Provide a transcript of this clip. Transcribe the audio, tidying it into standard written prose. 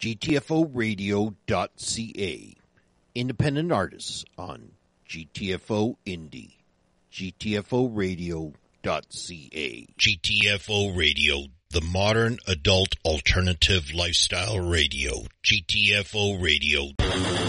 GTFOradio.ca. Independent artists on GTFO Indie. GTFOradio.ca. GTFO Radio, the modern adult alternative lifestyle radio. GTFO Radio.